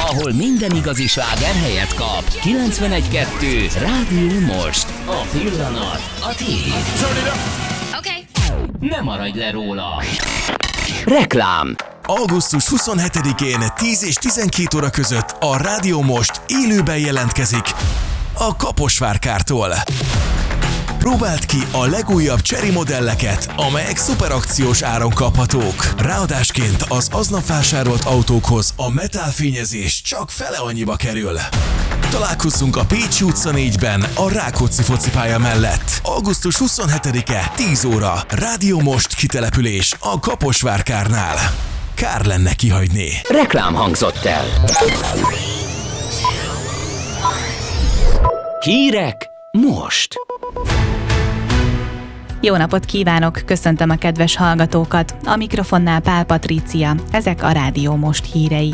ahol minden igazi sláger helyet kap. 91.2 Rádió Most. A pillanat a tiéd. Okay. Ne maradj le róla. Reklám. Augusztus 27-én 10 és 12 óra között a Rádió Most élőben jelentkezik a Kaposvár-kártól. Próbáld ki a legújabb Cherry modelleket, amelyek szuperakciós áron kaphatók. Ráadásként az aznap vásárolt autókhoz a metálfényezés csak fele annyiba kerül. Találkozzunk a Pécsi utca 4-ben a Rákóczi focipálya mellett. Augusztus 27-e 10 óra. Rádió Most kitelepülés a Kaposvár-kárnál. Kár lenne kihagyni. Reklám hangzott el. Hírek most. Jó napot kívánok, köszöntöm a kedves hallgatókat. A mikrofonnál Pál Patrícia, ezek a Rádió Most hírei.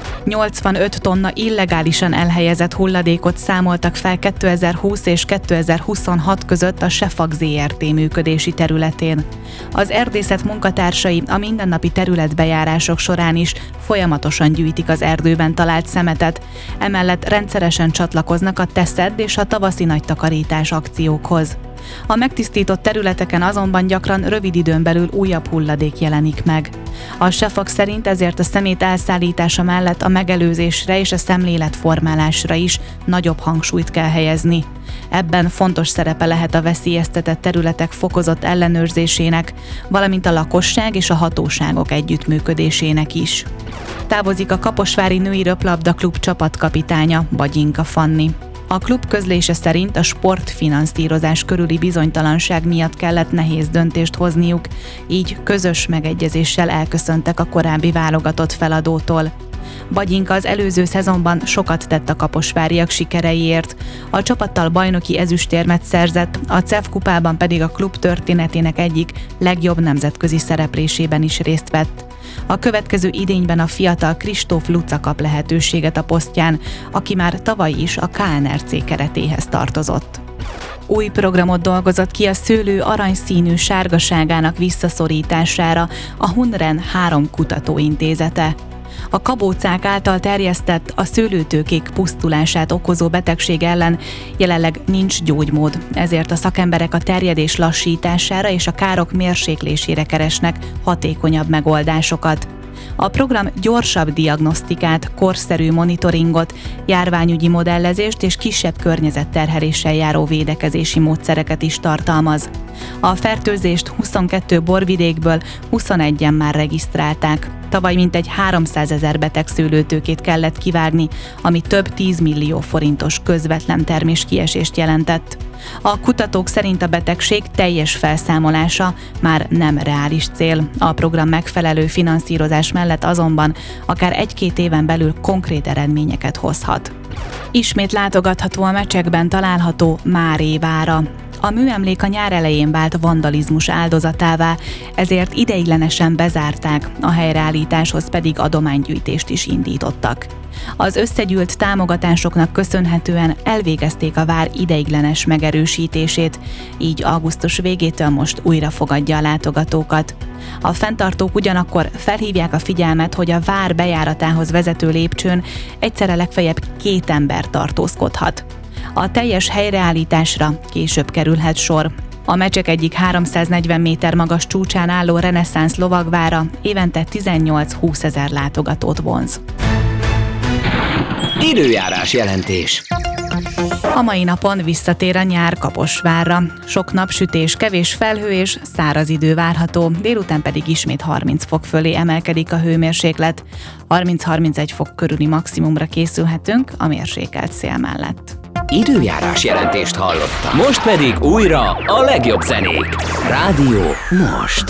85 tonna illegálisan elhelyezett hulladékot számoltak fel 2020 és 2026 között a Sefag Zrt. Működési területén. Az erdészet munkatársai a mindennapi területbejárások során is folyamatosan gyűjtik az erdőben talált szemetet, emellett rendszeresen csatlakoznak a Teszed és a tavaszi nagy takarítás akciókhoz. A megtisztított területeken azonban gyakran rövid időn belül újabb hulladék jelenik meg. A Sefag szerint ezért a szemét elszállítása mellett a megelőzésre és a szemléletformálásra is nagyobb hangsúlyt kell helyezni. Ebben fontos szerepe lehet a veszélyeztetett területek fokozott ellenőrzésének, valamint a lakosság és a hatóságok együttműködésének is. Távozik a Kaposvári Női Röplabda Klub csapatkapitánya, Bagyinka Fanni. A klub közlése szerint a sportfinanszírozás körüli bizonytalanság miatt kellett nehéz döntést hozniuk, így közös megegyezéssel elköszöntek a korábbi válogatott feladótól. Bagyinka az előző szezonban sokat tett a kaposváriak sikereiért, a csapattal bajnoki ezüstérmet szerzett, a CEF kupában pedig a klub történetének egyik legjobb nemzetközi szereplésében is részt vett. A következő idényben a fiatal Kristóf Luca kap lehetőséget a posztján, aki már tavaly is a KNRC keretéhez tartozott. Új programot dolgozott ki a szőlő aranyszínű sárgaságának visszaszorítására a Hunren 3 kutatóintézete. A kabócák által terjesztett, a szőlőtőkék pusztulását okozó betegség ellen jelenleg nincs gyógymód, ezért a szakemberek a terjedés lassítására és a károk mérséklésére keresnek hatékonyabb megoldásokat. A program gyorsabb diagnosztikát, korszerű monitoringot, járványügyi modellezést és kisebb környezetterheléssel járó védekezési módszereket is tartalmaz. A fertőzést 22 borvidékből 21-en már regisztrálták. Tavaly mintegy 300 000 beteg szőlőtőkét kellett kivágni, ami több 10 millió forintos közvetlen terméskiesést jelentett. A kutatók szerint a betegség teljes felszámolása már nem reális cél. A program megfelelő finanszírozás mellett azonban akár 1-2 éven belül konkrét eredményeket hozhat. Ismét látogatható a Mecsekben található Máré vára. A műemlék a nyár elején vált vandalizmus áldozatává, ezért ideiglenesen bezárták, a helyreállításhoz pedig adománygyűjtést is indítottak. Az összegyűlt támogatásoknak köszönhetően elvégezték a vár ideiglenes megerősítését, így augusztus végétől most újra fogadja a látogatókat. A fenntartók ugyanakkor felhívják a figyelmet, hogy a vár bejáratához vezető lépcsőn egyszerre legfeljebb 2 ember tartózkodhat. A teljes helyreállításra később kerülhet sor. A Mecsek egyik 340 méter magas csúcsán álló reneszánsz lovagvára évente 18-20 000 látogatót vonz. Időjárás jelentés. A mai napon visszatér a nyár Kaposvárra. Sok napsütés, kevés felhő és száraz idő várható, délután pedig ismét 30 fok fölé emelkedik a hőmérséklet. 30-31 fok körüli maximumra készülhetünk a mérsékelt szél mellett. Időjárás jelentést hallottam. Most pedig újra a legjobb zenék. Rádió Most.